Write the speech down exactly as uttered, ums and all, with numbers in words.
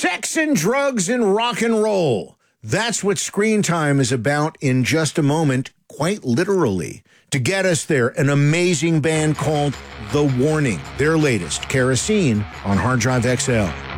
Sex and drugs and rock and roll. That's what Screen Time is about in just a moment, quite literally. To get us there, an amazing band called The Warning. Their latest, Kerosene, on Hard Drive X L.